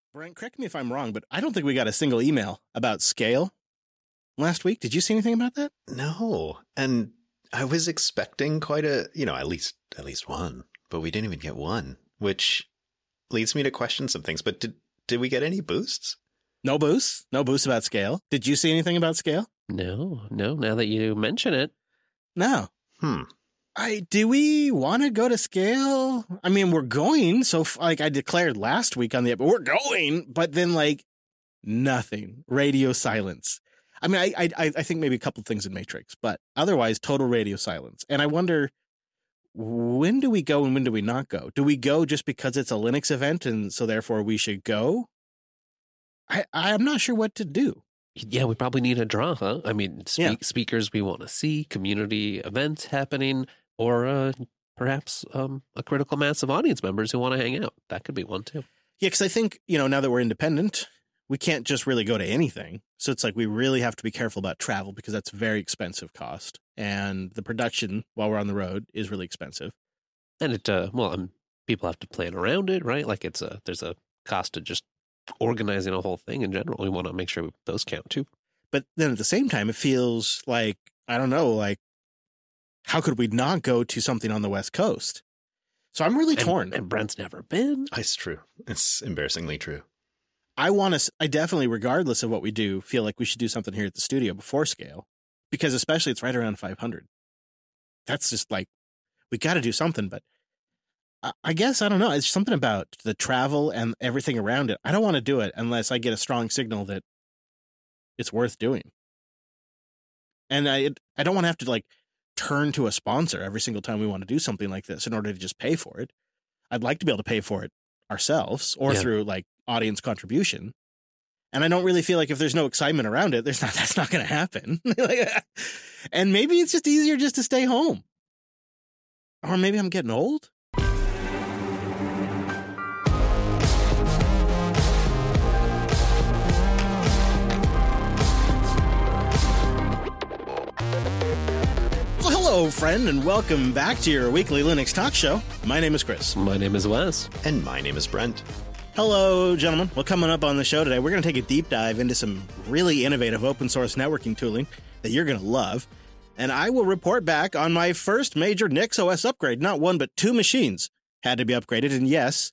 Brent, correct me if I'm wrong, but I don't think we got a single email about Scale last week. Did you see anything about that? No. And I was expecting quite a, at least one, but we didn't even get one, which leads me to question some things. But did we get any boosts? No boosts. No boosts about Scale. Did you see anything about Scale? No. Now that you mention it. No. Do we want to go to Scale? I mean, we're going. So I declared last week on the app, we're going, but then nothing. Radio silence. I mean, I think maybe a couple of things in Matrix, but otherwise total radio silence. And I wonder, when do we go and when do we not go? Do we go just because it's a Linux event and so therefore we should go? I'm not sure what to do. Yeah, we probably need a draw, huh? I mean, speakers we want to see, community events happening, or perhaps a critical mass of audience members who want to hang out. That could be one, too. Yeah, because I think, now that we're independent, we can't just really go to anything. So it's we really have to be careful about travel because that's a very expensive cost. And the production while we're on the road is really expensive. And people have to plan around it, right? There's a cost to just organizing a whole thing in general. We want to make sure those count too. But then at the same time, it feels I don't know, how could we not go to something on the West Coast? So I'm really torn. And Brent's never been. It's true. It's embarrassingly true. I definitely, regardless of what we do, feel like we should do something here at the studio before Scale, because especially it's right around 500. That's just we got to do something. But I guess, I don't know. It's something about the travel and everything around it. I don't want to do it unless I get a strong signal that it's worth doing. And I don't want to have to turn to a sponsor every single time we want to do something like this in order to just pay for it. I'd like to be able to pay for it ourselves or through audience contribution. And I don't really feel if there's no excitement around it, that's not going to happen. And maybe it's just easier just to stay home. Or maybe I'm getting old. Hello, friend, and welcome back to your weekly Linux talk show. My name is Chris. My name is Wes. And my name is Brent. Hello, gentlemen. Well, coming up on the show today, we're going to take a deep dive into some really innovative open source networking tooling that you're going to love. And I will report back on my first major NixOS upgrade. Not one, but two machines had to be upgraded. And yes,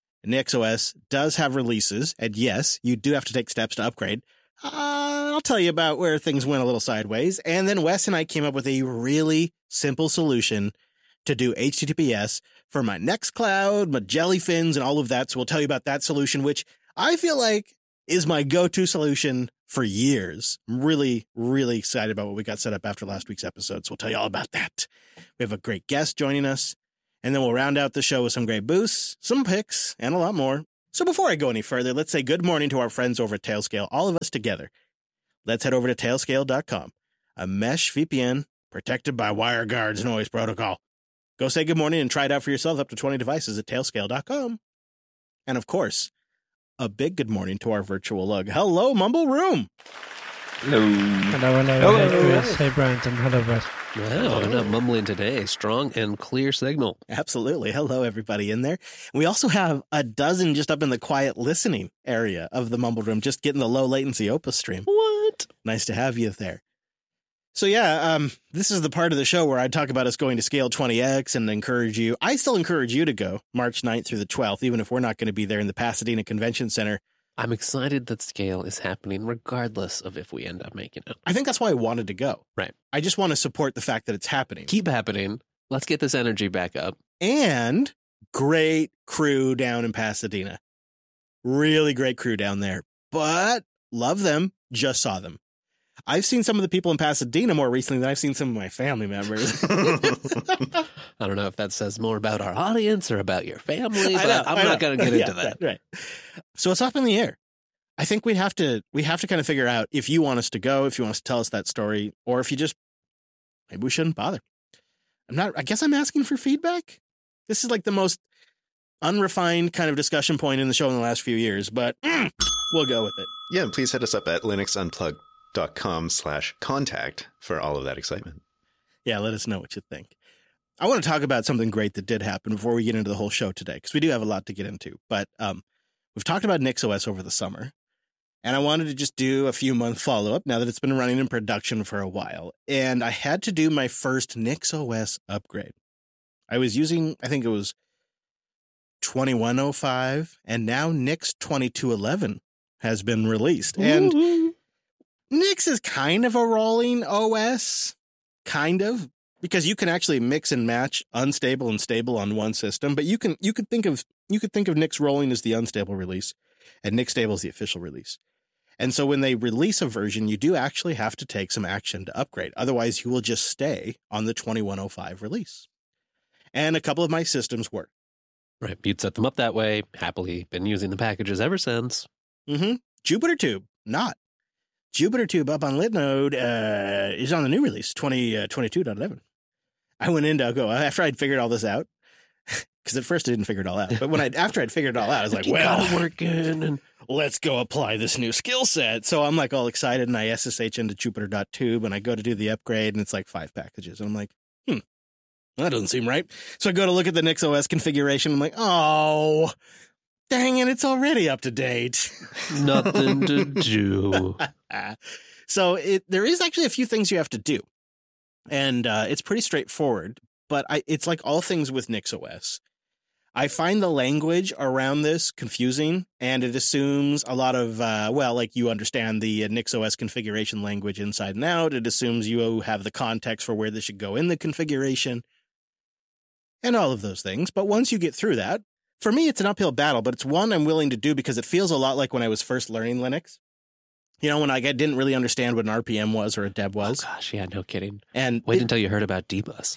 NixOS does have releases. And yes, you do have to take steps to upgrade. I'll tell you about where things went a little sideways. And then Wes and I came up with a really simple solution to do HTTPS for my Nextcloud, my Jellyfins, and all of that. So we'll tell you about that solution, which I feel is my go-to solution for years. I'm really, really excited about what we got set up after last week's episode. So we'll tell you all about that. We have a great guest joining us, and then we'll round out the show with some great boosts, some picks, and a lot more. So before I go any further, let's say good morning to our friends over at Tailscale, all of us together. Let's head over to tailscale.com, a mesh VPN protected by WireGuard's noise protocol. Go say good morning and try it out for yourself up to 20 devices at tailscale.com. And of course, a big good morning to our virtual lug. Hello, Mumble Room. Hello. Hello. Hey, Chris. Hey, Brent. And hello, Brett. Wow, we're not mumbling today. Strong and clear signal. Absolutely. Hello, everybody in there. We also have a dozen just up in the quiet listening area of the Mumble Room, just getting the low latency Opus stream. What? Nice to have you there. So this is the part of the show where I talk about us going to Scale 20X and encourage you. I still encourage you to go March 9th through the 12th, even if we're not going to be there in the Pasadena Convention Center. I'm excited that Scale is happening regardless of if we end up making it. I think that's why I wanted to go. Right. I just want to support the fact that it's happening. Keep happening. Let's get this energy back up. And great crew down in Pasadena. Really great crew down there. But love them. Just saw them. I've seen some of the people in Pasadena more recently than I've seen some of my family members. I don't know if that says more about our audience or about your family, but I'm not going to get into that. Right. So it's up in the air. I think we have to kind of figure out if you want us to go, if you want us to tell us that story, or if you just, maybe we shouldn't bother. I guess I'm asking for feedback. This is the most unrefined kind of discussion point in the show in the last few years, but we'll go with it. Yeah, and please hit us up at linuxunplugged.com/contact for all of that excitement. Yeah, let us know what you think. I want to talk about something great that did happen before we get into the whole show today, because we do have a lot to get into. But we've talked about NixOS over the summer, and I wanted to just do a few month follow-up now that it's been running in production for a while. And I had to do my first NixOS upgrade. I was using, I think it was 2105, and now Nix 2211 has been released. And Nix is kind of a rolling OS, kind of, because you can actually mix and match unstable and stable on one system. But you could think of Nix rolling as the unstable release, and Nix stable is the official release. And so when they release a version, you do actually have to take some action to upgrade. Otherwise, you will just stay on the 2105 release. And a couple of my systems work. Right. You'd set them up that way. Happily been using the packages ever since. Mm-hmm. JupyterTube, not. JupyterTube up on Linode is on the new release, 2022.11. I went in to go, after I'd figured all this out, because at first I didn't figure it all out. But after I'd figured it all out, I was like, well, working and let's go apply this new skill set. So I'm like all excited, and I SSH into Jupyter.tube, and I go to do the upgrade, and it's like 5 packages. And I'm like, that doesn't seem right. So I go to look at the NixOS configuration. I'm like, oh, dang it, it's already up to date. Nothing to do. So there is actually a few things you have to do. And it's pretty straightforward. But it's like all things with NixOS. I find the language around this confusing, and it assumes a lot of, like you understand the NixOS configuration language inside and out. It assumes you have the context for where this should go in the configuration and all of those things. But once you get through that, for me, it's an uphill battle, but it's one I'm willing to do because it feels a lot like when I was first learning Linux. You know, when I didn't really understand what an RPM was or a deb was. Oh, gosh, yeah, no kidding. And wait until you heard about dbus.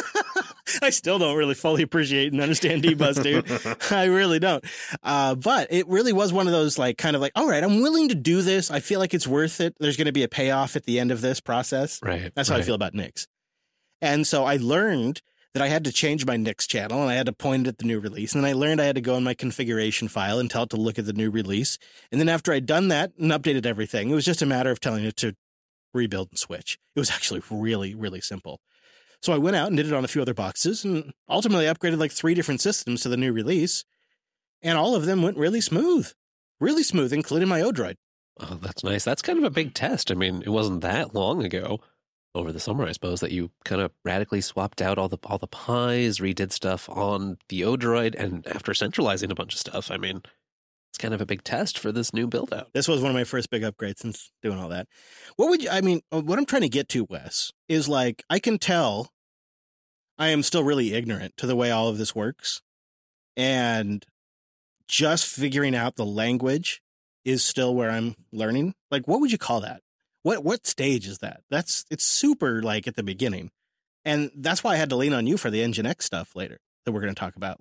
I still don't really fully appreciate and understand dbus, dude. I really don't. But it really was one of those kind of all right, I'm willing to do this. I feel like it's worth it. There's going to be a payoff at the end of this process. Right. That's how I feel about Nix. And so I learned that I had to change my Nix channel, and I had to point it at the new release. And then I learned I had to go in my configuration file and tell it to look at the new release. And then after I'd done that and updated everything, it was just a matter of telling it to rebuild and switch. It was actually really, really simple. So I went out and did it on a few other boxes, and ultimately upgraded 3 different systems to the new release. And all of them went really smooth, including my Odroid. Oh, that's nice. That's kind of a big test. I mean, it wasn't that long ago, over the summer, I suppose, that you kind of radically swapped out all the pies, redid stuff on the Odroid, and after centralizing a bunch of stuff, I mean, it's kind of a big test for this new build out. This was one of my first big upgrades since doing all that. What I'm trying to get to, Wes, is I can tell I am still really ignorant to the way all of this works, and just figuring out the language is still where I'm learning. What would you call that? What stage is that? It's super at the beginning. And that's why I had to lean on you for the Nginx stuff later that we're going to talk about.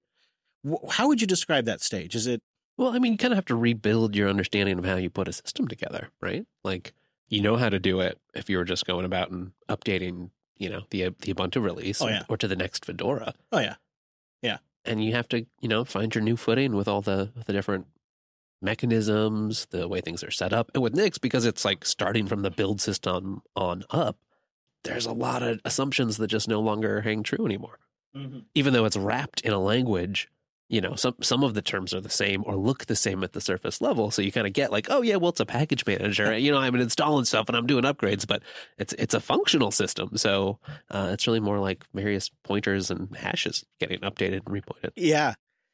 How would you describe that stage? Is it? Well, I mean, you kind of have to rebuild your understanding of how you put a system together, right? You know how to do it if you were just going about and updating, the Ubuntu release or to the next Fedora. Oh, yeah. Yeah. And you have to, find your new footing with all the different mechanisms, the way things are set up. And with Nix, because it's starting from the build system on up, there's a lot of assumptions that just no longer hang true anymore. Mm-hmm. Even though it's wrapped in a language, some of the terms are the same or look the same at the surface level. So you kind of get oh yeah, well, it's a package manager. I'm installing stuff and I'm doing upgrades, but it's a functional system. So it's really more like various pointers and hashes getting updated and repointed. Yeah.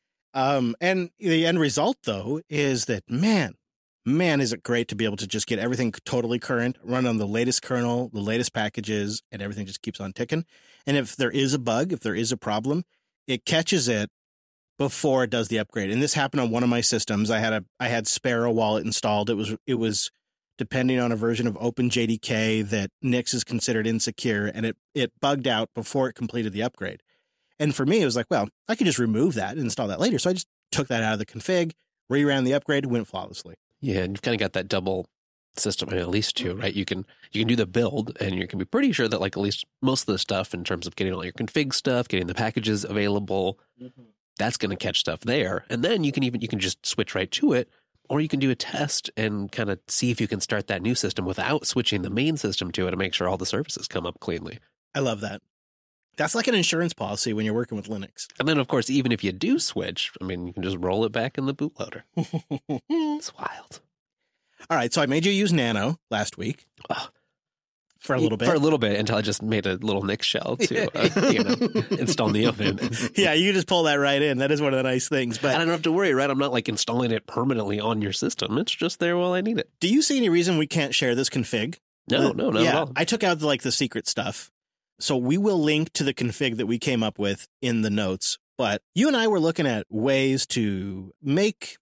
And the end result, though, is that, man, is it great to be able to just get everything totally current, run on the latest kernel, the latest packages, and everything just keeps on ticking. And if there is a bug, if there is a problem, it catches it before it does the upgrade. And this happened on one of my systems. I had Sparrow Wallet installed. It was depending on a version of OpenJDK that Nix is considered insecure, and it bugged out before it completed the upgrade. And for me, it was well, I could just remove that and install that later. So I just took that out of the config, reran the upgrade, went flawlessly. Yeah, and you've kind of got that double system, at least 2, right? You can do the build, and you can be pretty sure that at least most of the stuff in terms of getting all your config stuff, getting the packages available, that's going to catch stuff there. And then you can just switch right to it, or you can do a test and kind of see if you can start that new system without switching the main system to it and make sure all the services come up cleanly. I love that. That's like an insurance policy when you're working with Linux. And then, of course, even if you do switch, I mean, you can just roll it back in the bootloader. It's wild. All right, so I made you use Nano last week. For a little bit. For a little bit, until I just made a little Nix shell to install NeoVim. Yeah, you just pull that right in. That is one of the nice things. But I don't have to worry, right? I'm not like installing it permanently on your system. It's just there while I need it. Do you see any reason we can't share this config? No, not at all. I took out the secret stuff. So we will link to the config that we came up with in the notes. But you and I were looking at ways to make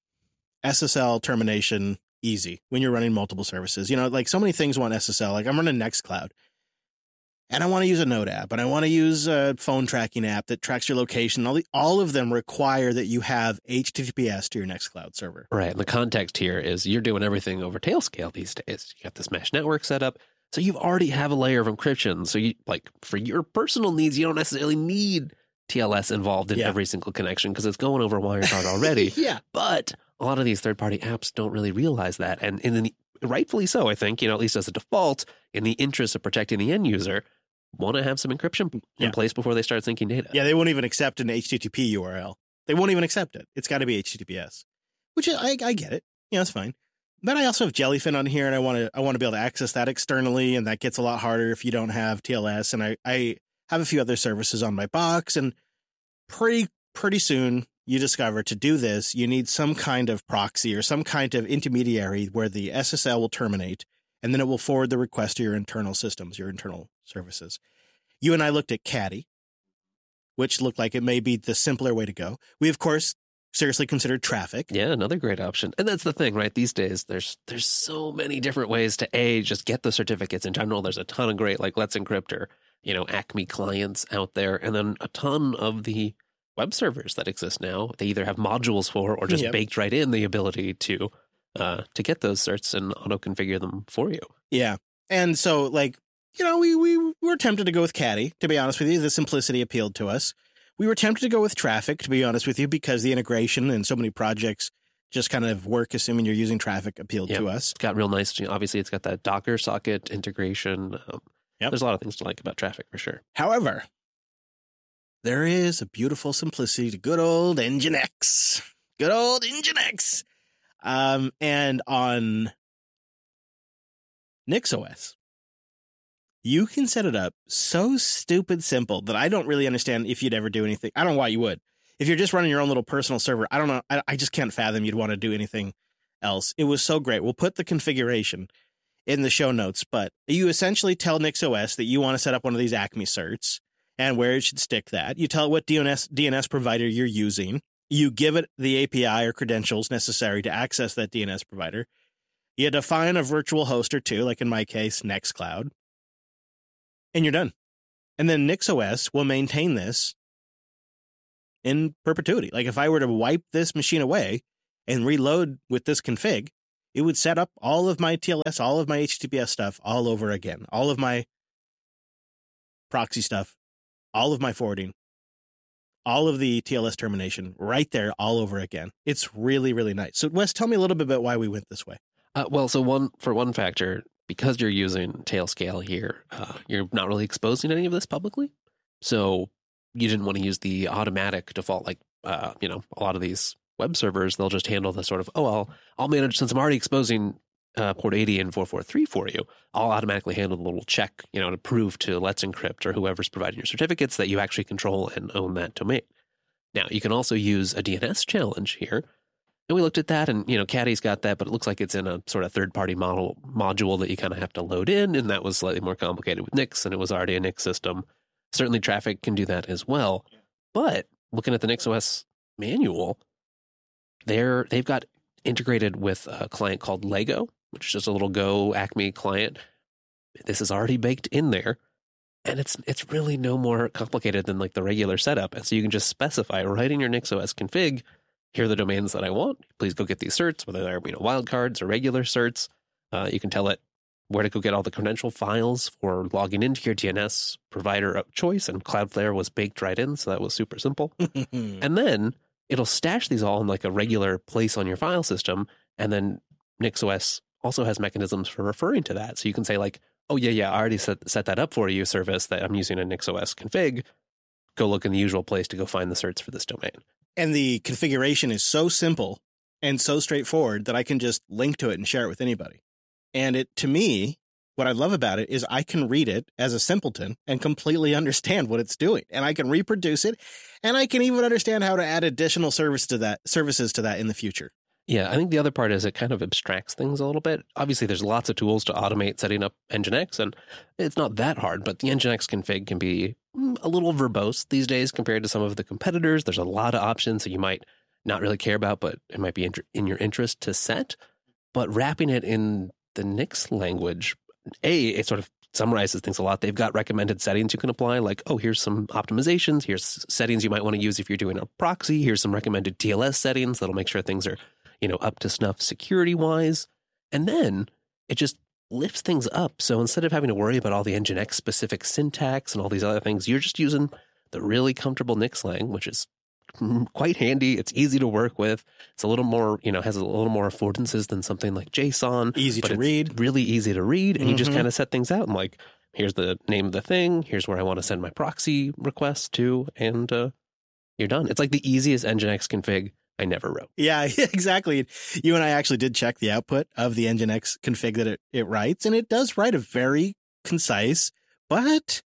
SSL termination easy when you're running multiple services. Like so many things want SSL. Like I'm running Nextcloud and I want to use a Node app and I want to use a phone tracking app that tracks your location. All of them require that you have HTTPS to your Nextcloud server. Right. And the context here is you're doing everything over Tailscale these days. You got this mesh network set up. So you already have a layer of encryption. So you for your personal needs, you don't necessarily need TLS involved in every single connection because it's going over WireGuard already. Yeah. But a lot of these third-party apps don't really realize that. And rightfully so, I think, at least as a default, in the interest of protecting the end user, want to have some encryption in place before they start syncing data. Yeah, they won't even accept an HTTP URL. They won't even accept it. It's got to be HTTPS, which I get it. It's fine. But I also have Jellyfin on here, and I want to be able to access that externally, and that gets a lot harder if you don't have TLS. And I have a few other services on my box, and pretty soon you discover to do this, you need some kind of proxy or some kind of intermediary where the SSL will terminate, and then it will forward the request to your internal systems, your internal services. You and I looked at Caddy, which looked like it may be the simpler way to go. We, of course, seriously considered Traffic. Yeah, another great option. And that's the thing, right? These days, there's so many different ways to just get the certificates in general. There's a ton of great, like Let's Encrypt or, Acme clients out there, and then a ton of the web servers that exist now. They either have modules for or just baked right in the ability to get those certs and auto configure them for you. Yeah, and so we were tempted to go with Caddy. To be honest with you, the simplicity appealed to us. We were tempted to go with Traffic, to be honest with you, because the integration and so many projects just kind of work assuming you're using Traffic appealed to us. It's got real nice, obviously it's got that Docker socket integration. There's a lot of things to like about Traffic for sure. However, there is a beautiful simplicity to good old Nginx. Good old Nginx. And on NixOS, you can set it up so stupid simple that I don't really understand if you'd ever do anything. I don't know why you would. If you're just running your own little personal server, I don't know. I just can't fathom you'd want to do anything else. It was so great. We'll put the configuration in the show notes, but you essentially tell NixOS that you want to set up one of these Acme certs and where it should stick that. You tell it what DNS provider you're using. You give it the API or credentials necessary to access that DNS provider. You define a virtual host or two, like in my case, Nextcloud. And you're done. And then NixOS will maintain this in perpetuity. Like if I were to wipe this machine away and reload with this config, it would set up all of my TLS, all of my HTTPS stuff all over again. All of my proxy stuff, all of my forwarding, all of the TLS termination right there all over again. It's really, really nice. So Wes, tell me a little bit about why we went this way. So one factor, because you're using Tailscale here, you're not really exposing any of this publicly. So you didn't want to use the automatic default, like, a lot of these web servers, they'll just handle the sort of, I'll manage, since I'm already exposing port 80 and 443 for you, I'll automatically handle the little check, to prove to Let's Encrypt or whoever's providing your certificates that you actually control and own that domain. Now, you can also use a DNS challenge here. And we looked at that, and, Caddy's got that, but it looks like it's in a sort of third-party module that you kind of have to load in, and that was slightly more complicated with Nix, and it was already a Nix system. Certainly Traffic can do that as well. But looking at the NixOS manual, they've got integrated with a client called Lego, which is just a little Go Acme client. This is already baked in there, and it's really no more complicated than like the regular setup. And so you can just specify right in your NixOS config, here are the domains that I want. Please go get these certs, whether they're wildcards or regular certs. You can tell it where to go get all the credential files for logging into your DNS provider of choice, and Cloudflare was baked right in, so that was super simple. And then it'll stash these all in like a regular place on your file system, and then NixOS also has mechanisms for referring to that. So you can say like, I already set that up for you, service that I'm using a NixOS config. go look in the usual place to go find the certs for this domain. And the configuration is so simple and so straightforward that I can just link to it and share it with anybody. And it, to me, what I love about it is I can read it as a simpleton and completely understand what it's doing. And I can reproduce it. And I can even understand how to add additional services to that in the future. Yeah, I think the other part is it kind of abstracts things a little bit. Obviously, there's lots of tools to automate setting up Nginx, and it's not that hard, but the Nginx config can be a little verbose these days compared to some of the competitors. There's a lot of options that you might not really care about, but it might be in your interest to set. But wrapping it in the Nix language, it sort of summarizes things a lot. They've got recommended settings you can apply, like, oh, here's some optimizations. Here's settings you might want to use if you're doing a proxy. Here's some recommended TLS settings that'll make sure things are, up to snuff security-wise. And then it just lifts things up. So instead of having to worry about all the Nginx-specific syntax and all these other things, you're just using the really comfortable Nix lang, which is quite handy. It's easy to work with. It's a little more, has a little more affordances than something like JSON. Easy to read. Really easy to read. And you just kind of set things out and like, here's the name of the thing. Here's where I want to send my proxy request to. And you're done. It's like the easiest Nginx config I never wrote. Yeah, exactly. You and I actually did check the output of the Nginx config that it writes. And it does write a very concise, but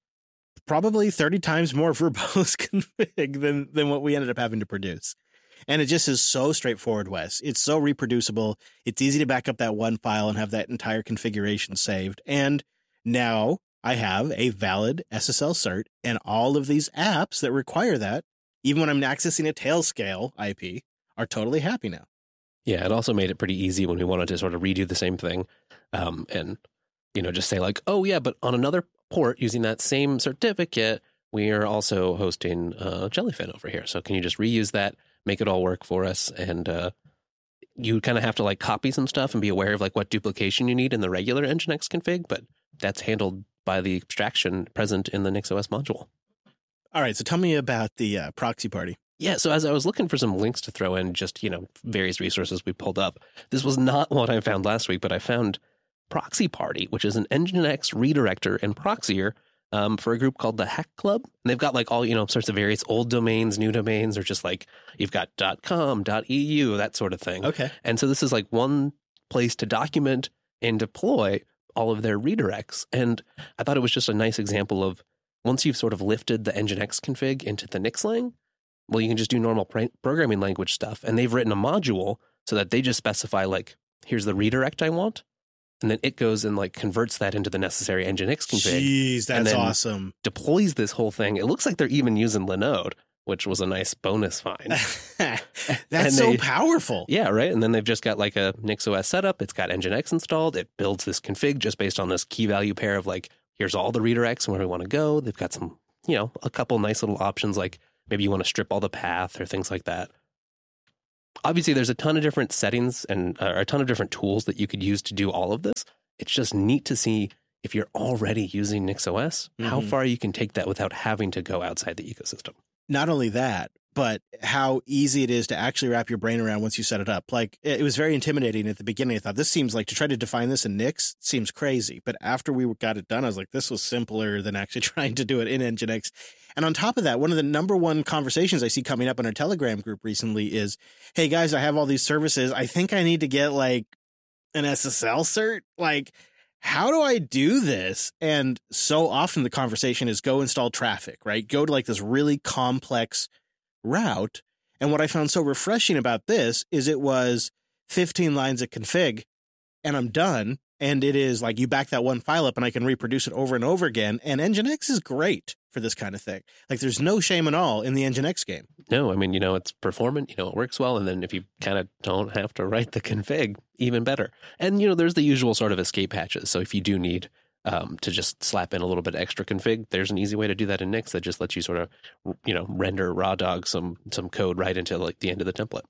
probably 30 times more verbose config than what we ended up having to produce. And it just is so straightforward, Wes. It's so reproducible. It's easy to back up that one file and have that entire configuration saved. And now I have a valid SSL cert and all of these apps that require that, even when I'm accessing a Tailscale IP, are totally happy now. Yeah, it also made it pretty easy when we wanted to sort of redo the same thing and, just say like, oh, yeah, but on another port using that same certificate, we are also hosting Jellyfin over here. So can you just reuse that, make it all work for us? And you kind of have to like copy some stuff and be aware of like what duplication you need in the regular Nginx config, but that's handled by the abstraction present in the NixOS module. All right, so tell me about the proxy party. Yeah, so as I was looking for some links to throw in, just, various resources we pulled up, this was not what I found last week, but I found Proxy Party, which is an Nginx redirector and proxier for a group called the Hack Club. And they've got like all, sorts of various old domains, new domains, or just like you've got .com, .eu, that sort of thing. Okay. And so this is like one place to document and deploy all of their redirects. And I thought it was just a nice example of once you've sort of lifted the Nginx config into the Nix lang, well, you can just do normal programming language stuff. And they've written a module so that they just specify like, here's the redirect I want. And then it goes and like converts that into the necessary Nginx config. Jeez, that's awesome. Deploys this whole thing. It looks like they're even using Linode, which was a nice bonus find. That's so powerful. Yeah, right. And then they've just got like a NixOS setup. It's got Nginx installed. It builds this config just based on this key value pair of like, here's all the redirects and where we want to go. They've got some, a couple nice little options like maybe you want to strip all the path or things like that. Obviously, there's a ton of different settings and a ton of different tools that you could use to do all of this. It's just neat to see if you're already using NixOS, how far you can take that without having to go outside the ecosystem. Not only that, but how easy it is to actually wrap your brain around once you set it up. Like, it was very intimidating at the beginning. I thought, this seems like to try to define this in Nix seems crazy. But after we got it done, I was like, this was simpler than actually trying to do it in Nginx. And on top of that, one of the number one conversations I see coming up in our Telegram group recently is, hey, guys, I have all these services. I think I need to get like an SSL cert. Like, how do I do this? And so often the conversation is go install Traefik, right? Go to like this really complex route. And what I found so refreshing about this is it was 15 lines of config and I'm done. And it is like you back that one file up and I can reproduce it over and over again. And Nginx is great for this kind of thing. Like there's no shame at all in the Nginx game. No, I mean, it's performant, it works well. And then if you kind of don't have to write the config, even better. And, there's the usual sort of escape hatches. So if you do need to just slap in a little bit extra config, there's an easy way to do that in Nix that just lets you sort of, render raw dog some code right into like the end of the template.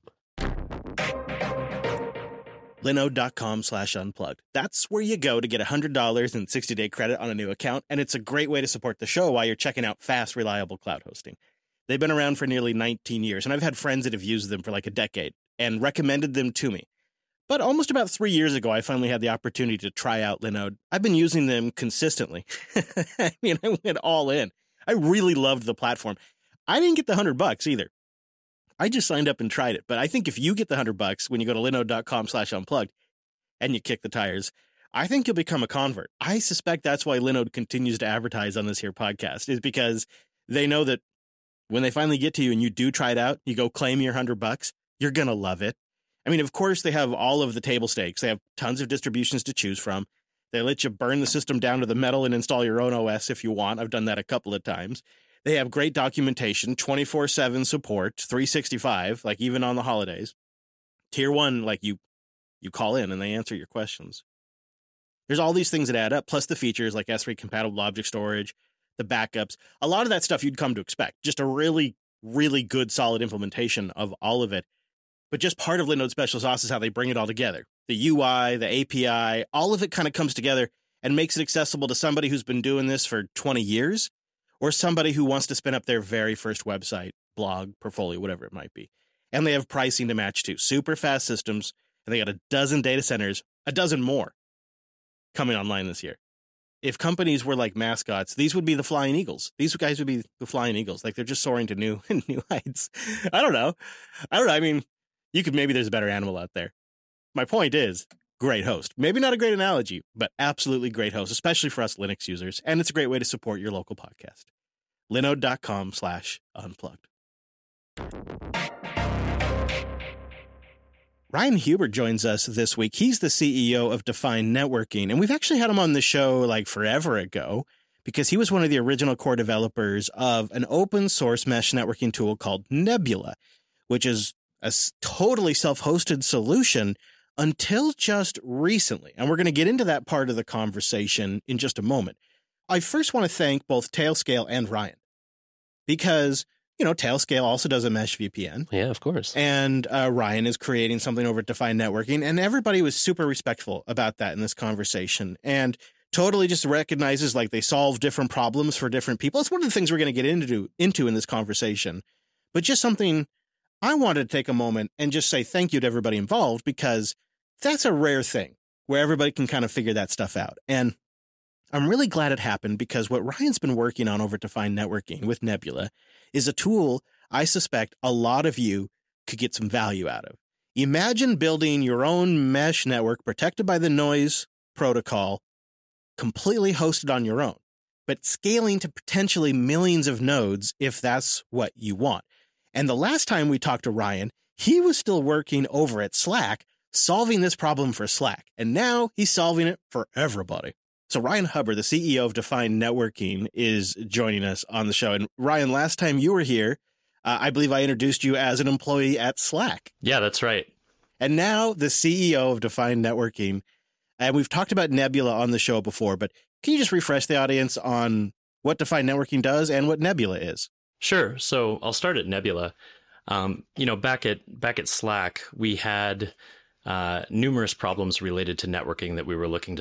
Linode.com/unplugged. That's where you go to get $100 and 60-day credit on a new account, and it's a great way to support the show while you're checking out fast, reliable cloud hosting. They've been around for nearly 19 years, and I've had friends that have used them for like a decade and recommended them to me. But almost about 3 years ago, I finally had the opportunity to try out Linode. I've been using them consistently. I mean, I went all in. I really loved the platform. I didn't get the $100 either. I just signed up and tried it. But I think if you get the $100 when you go to linode.com/unplugged and you kick the tires, I think you'll become a convert. I suspect that's why Linode continues to advertise on this here podcast, is because they know that when they finally get to you and you do try it out, you go claim your $100, you're going to love it. I mean, of course, they have all of the table stakes. They have tons of distributions to choose from. They let you burn the system down to the metal and install your own OS if you want. I've done that a couple of times. They have great documentation, 24/7 support, 365, like even on the holidays. Tier 1, like you call in and they answer your questions. There's all these things that add up, plus the features like S3 compatible object storage, the backups, a lot of that stuff you'd come to expect. Just a really, really good, solid implementation of all of it. But just part of Linode Special Sauce is how they bring it all together. The UI, the API, all of it kind of comes together and makes it accessible to somebody who's been doing this for 20 years or somebody who wants to spin up their very first website, blog, portfolio, whatever it might be. And they have pricing to match too. Super fast systems, and they got a dozen data centers, a dozen more coming online this year. If companies were like mascots, these would be the flying eagles. These guys would be the flying eagles. Like they're just soaring to new heights. I don't know. I mean, there's a better animal out there. My point is, great host. Maybe not a great analogy, but absolutely great host, especially for us Linux users. And it's a great way to support your local podcast. Linode.com/unplugged. Ryan Hubert joins us this week. He's the CEO of Define Networking, and we've actually had him on the show like forever ago because he was one of the original core developers of an open source mesh networking tool called Nebula, which is a totally self-hosted solution until just recently. And we're going to get into that part of the conversation in just a moment. I first want to thank both Tailscale and Ryan because Tailscale also does a mesh VPN. Yeah, of course. And Ryan is creating something over at Define Networking. And everybody was super respectful about that in this conversation and totally just recognizes like they solve different problems for different people. It's one of the things we're going to get into in this conversation. But just something I wanted to take a moment and just say thank you to everybody involved because that's a rare thing where everybody can kind of figure that stuff out. And I'm really glad it happened because what Ryan's been working on over at Define Networking with Nebula is a tool I suspect a lot of you could get some value out of. Imagine building your own mesh network protected by the noise protocol, completely hosted on your own, but scaling to potentially millions of nodes if that's what you want. And the last time we talked to Ryan, he was still working over at Slack, solving this problem for Slack. And now he's solving it for everybody. So Ryan Hubbard, the CEO of Define Networking, is joining us on the show. And Ryan, last time you were here, I believe I introduced you as an employee at Slack. Yeah, that's right. And now the CEO of Define Networking. And we've talked about Nebula on the show before, but can you just refresh the audience on what Define Networking does and what Nebula is? Sure. So I'll start at Nebula. Back at Slack, we had numerous problems related to networking that we were looking to